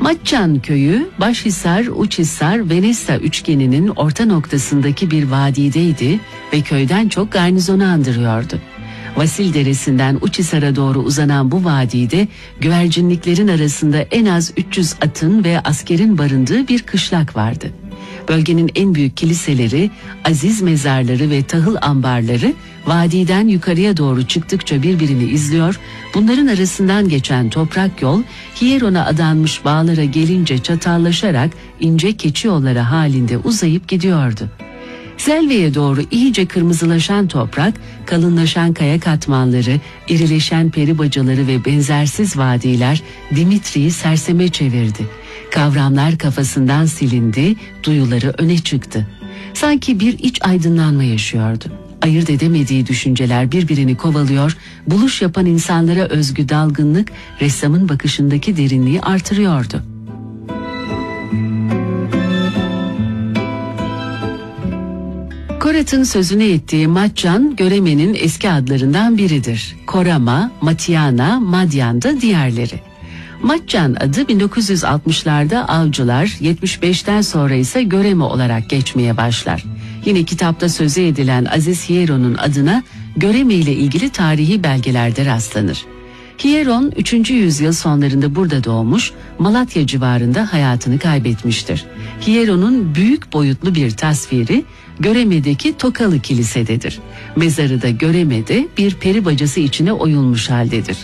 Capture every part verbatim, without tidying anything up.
Maçcan köyü Başhisar-Uçhisar-Venesa üçgeninin orta noktasındaki bir vadideydi ve köyden çok garnizonu andırıyordu. Vasil Deresi'nden Uçhisar'a doğru uzanan bu vadide güvercinliklerin arasında en az üç yüz atın ve askerin barındığı bir kışlak vardı. Bölgenin en büyük kiliseleri, aziz mezarları ve tahıl ambarları vadiden yukarıya doğru çıktıkça birbirini izliyor, bunların arasından geçen toprak yol Hieron'a adanmış bağlara gelince çatallaşarak ince keçi yolları halinde uzayıp gidiyordu. Selve'ye doğru iyice kırmızılaşan toprak, kalınlaşan kaya katmanları, irileşen peri bacaları ve benzersiz vadiler Dimitri'yi serseme çevirdi. Kavramlar kafasından silindi, duyuları öne çıktı. Sanki bir iç aydınlanma yaşıyordu. Ayırt edemediği düşünceler birbirini kovalıyor, buluş yapan insanlara özgü dalgınlık ressamın bakışındaki derinliği artırıyordu. Korat'ın sözünü ettiği Maçcan, Göreme'nin eski adlarından biridir. Korama, Matiana, Madyan da diğerleri. Maçcan adı bin dokuz yüz altmışlarda avcılar, yetmiş beşten sonra ise Göreme olarak geçmeye başlar. Yine kitapta sözü edilen Aziz Hieron'un adına Göreme ile ilgili tarihi belgelerde rastlanır. Hieron üçüncü yüzyıl sonlarında burada doğmuş, Malatya civarında hayatını kaybetmiştir. Hieron'un büyük boyutlu bir tasviri Göreme'deki Tokalı Kilise'dedir. Mezarı da Göreme'de bir peri bacası içine oyulmuş haldedir.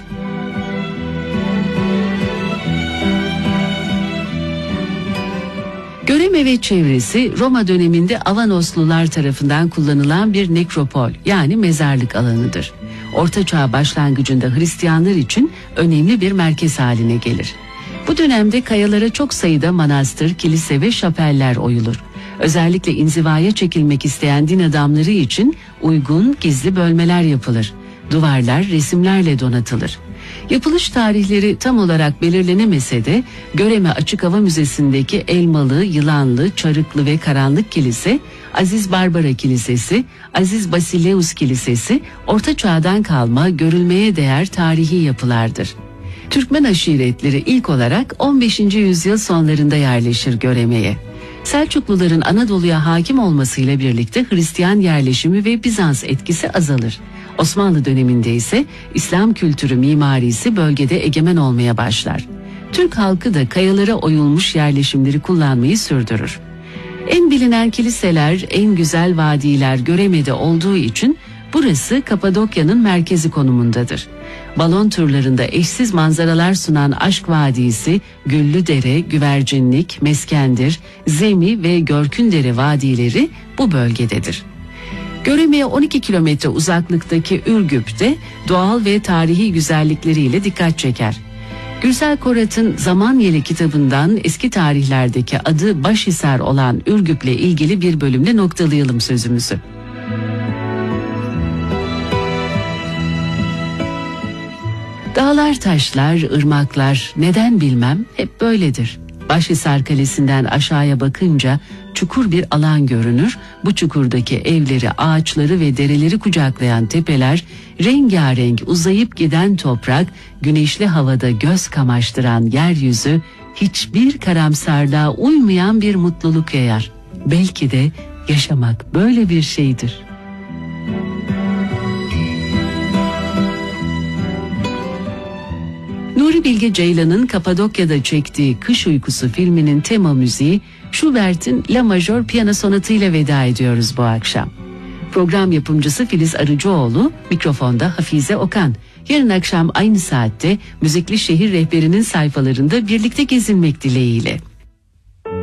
Göreme ve çevresi Roma döneminde Avanoslular tarafından kullanılan bir nekropol yani mezarlık alanıdır. Orta Çağ başlangıcında Hristiyanlar için önemli bir merkez haline gelir. Bu dönemde kayalara çok sayıda manastır, kilise ve şapeller oyulur. Özellikle inzivaya çekilmek isteyen din adamları için uygun gizli bölmeler yapılır. Duvarlar resimlerle donatılır. Yapılış tarihleri tam olarak belirlenemese de Göreme Açık Hava Müzesi'ndeki Elmalı, Yılanlı, Çarıklı ve Karanlık Kilise, Aziz Barbara Kilisesi, Aziz Basileus Kilisesi Orta Çağ'dan kalma görülmeye değer tarihi yapılardır. Türkmen aşiretleri ilk olarak on beşinci yüzyıl sonlarında yerleşir Göreme'ye. Selçukluların Anadolu'ya hakim olmasıyla birlikte Hristiyan yerleşimi ve Bizans etkisi azalır. Osmanlı döneminde ise İslam kültürü mimarisi bölgede egemen olmaya başlar. Türk halkı da kayalara oyulmuş yerleşimleri kullanmayı sürdürür. En bilinen kiliseler, en güzel vadiler Göreme'de olduğu için burası Kapadokya'nın merkezi konumundadır. Balon turlarında eşsiz manzaralar sunan Aşk Vadisi, Güllüdere, Güvercinlik, Meskendir, Zemi ve Görkündere vadileri bu bölgededir. Göreme'ye on iki kilometre uzaklıktaki Ürgüp de doğal ve tarihi güzellikleriyle dikkat çeker. Gürsel Korat'ın Zaman Yeli kitabından eski tarihlerdeki adı Başhisar olan Ürgüp'le ilgili bir bölümle noktalayalım sözümüzü. Dağlar, taşlar, ırmaklar neden bilmem hep böyledir. Başhisar Kalesi'nden aşağıya bakınca çukur bir alan görünür. Bu çukurdaki evleri, ağaçları ve dereleri kucaklayan tepeler, rengarenk uzayıp giden toprak, güneşli havada göz kamaştıran yeryüzü, hiçbir karamsarlığa uymayan bir mutluluk yayar. Belki de yaşamak böyle bir şeydir. Nuri Bilge Ceylan'ın Kapadokya'da çektiği Kış Uykusu filminin tema müziği Schubert'in La Major piyano sonatıyla veda ediyoruz bu akşam. Program yapımcısı Filiz Arıcıoğlu, mikrofonda Hafize Okan. Yarın akşam aynı saatte Müzikli Şehir Rehberi'nin sayfalarında birlikte gezinmek dileğiyle.